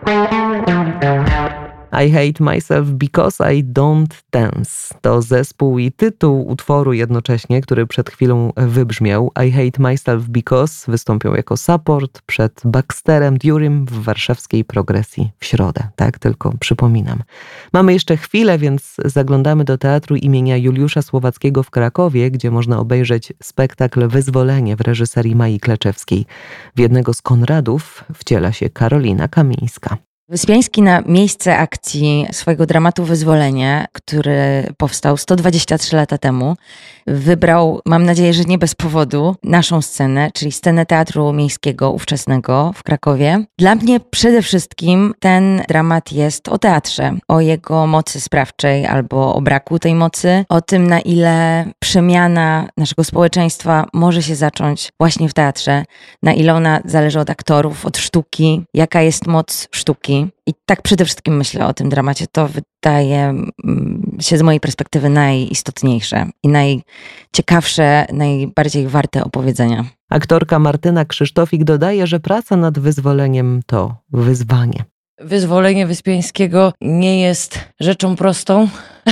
I Hate Myself Because I Don't Dance. To zespół i tytuł utworu jednocześnie, który przed chwilą wybrzmiał. I Hate Myself Because wystąpią jako support przed Baxterem Durym w warszawskiej Progresji w środę. Tak, tylko przypominam. Mamy jeszcze chwilę, więc zaglądamy do Teatru imienia Juliusza Słowackiego w Krakowie, gdzie można obejrzeć spektakl Wyzwolenie w reżyserii Mai Kleczewskiej. W jednego z Konradów wciela się Karolina Kamińska. Wyspiański na miejsce akcji swojego dramatu Wyzwolenie, który powstał 123 lata temu, wybrał, mam nadzieję, że nie bez powodu, naszą scenę, czyli scenę Teatru Miejskiego ówczesnego w Krakowie. Dla mnie przede wszystkim ten dramat jest o teatrze, o jego mocy sprawczej albo o braku tej mocy, o tym, na ile przemiana naszego społeczeństwa może się zacząć właśnie w teatrze, na ile ona zależy od aktorów, od sztuki, jaka jest moc sztuki. I tak przede wszystkim myślę o tym dramacie. To wydaje się z mojej perspektywy najistotniejsze i najciekawsze, najbardziej warte opowiedzenia. Aktorka Martyna Krzysztofik dodaje, że praca nad wyzwoleniem to wyzwanie. Wyzwolenie Wyspiańskiego nie jest rzeczą prostą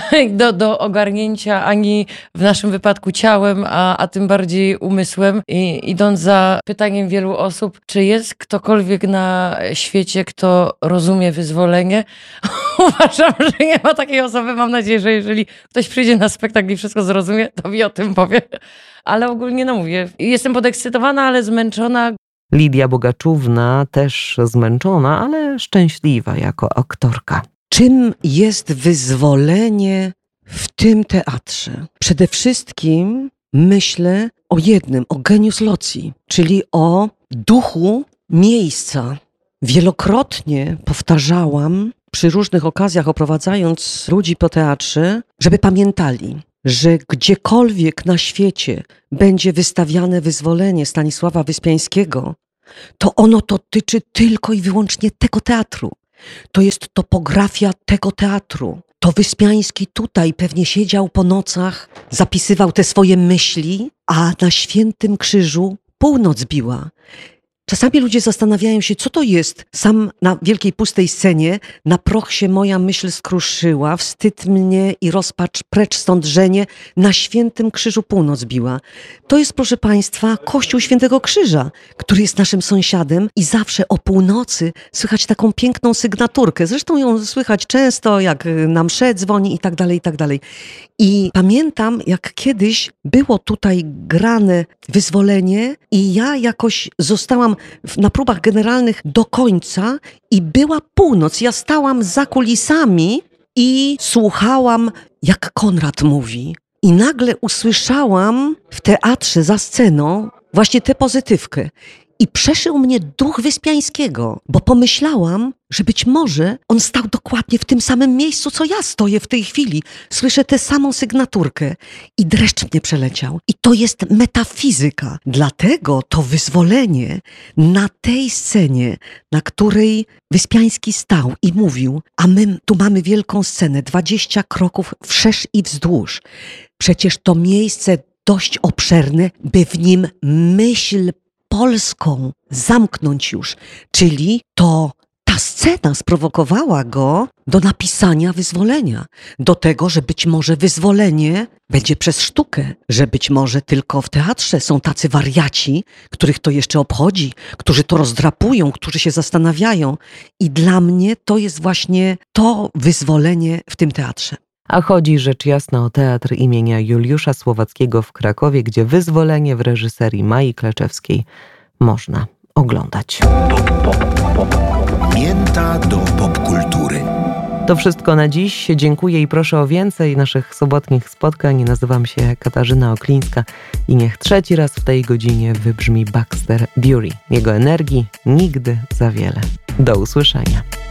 do ogarnięcia ani w naszym wypadku ciałem, a tym bardziej umysłem. I idąc za pytaniem wielu osób, czy jest ktokolwiek na świecie, kto rozumie wyzwolenie? Uważam, że nie ma takiej osoby. Mam nadzieję, że jeżeli ktoś przyjdzie na spektakl i wszystko zrozumie, to mi o tym powie. Ale ogólnie mówię, jestem podekscytowana, ale zmęczona. Lidia Bogaczówna też zmęczona, ale szczęśliwa jako aktorka. Czym jest wyzwolenie w tym teatrze? Przede wszystkim myślę o jednym, o genius loci, czyli o duchu miejsca. Wielokrotnie powtarzałam przy różnych okazjach, oprowadzając ludzi po teatrze, żeby pamiętali, że gdziekolwiek na świecie będzie wystawiane wyzwolenie Stanisława Wyspiańskiego, to ono dotyczy tylko i wyłącznie tego teatru. To jest topografia tego teatru. To Wyspiański tutaj pewnie siedział po nocach, zapisywał te swoje myśli, a na Świętym Krzyżu północ biła. Czasami ludzie zastanawiają się, co to jest. Sam na wielkiej pustej scenie na proch się moja myśl skruszyła, wstyd mnie i rozpacz precz stąd żenie, na Świętym Krzyżu północ biła. To jest, proszę Państwa, Kościół Świętego Krzyża, który jest naszym sąsiadem i zawsze o północy słychać taką piękną sygnaturkę. Zresztą ją słychać często, jak na mszę dzwoni i tak dalej, i tak dalej. I pamiętam, jak kiedyś było tutaj grane wyzwolenie i ja jakoś zostałam na próbach generalnych do końca i była północ. Ja stałam za kulisami i słuchałam, jak Konrad mówi. I nagle usłyszałam w teatrze za sceną właśnie tę pozytywkę. I przeszył mnie duch Wyspiańskiego, bo pomyślałam, że być może on stał dokładnie w tym samym miejscu, co ja stoję w tej chwili. Słyszę tę samą sygnaturkę i dreszcz mnie przeleciał. I to jest metafizyka. Dlatego to wyzwolenie na tej scenie, na której Wyspiański stał i mówił, a my tu mamy wielką scenę, 20 kroków wszerz i wzdłuż. Przecież to miejsce dość obszerne, by w nim myśl polską zamknąć już, czyli to ta scena sprowokowała go do napisania wyzwolenia, do tego, że być może wyzwolenie będzie przez sztukę, że być może tylko w teatrze są tacy wariaci, których to jeszcze obchodzi, którzy to rozdrapują, którzy się zastanawiają. I dla mnie to jest właśnie to wyzwolenie w tym teatrze. A chodzi rzecz jasna o Teatr imienia Juliusza Słowackiego w Krakowie, gdzie wyzwolenie w reżyserii Mai Kleczewskiej można oglądać. Mięta do popkultury. To wszystko na dziś. Dziękuję i proszę o więcej naszych sobotnich spotkań. Nazywam się Katarzyna Oklińska i niech trzeci raz w tej godzinie wybrzmi Baxter Dury. Jego energii nigdy za wiele. Do usłyszenia.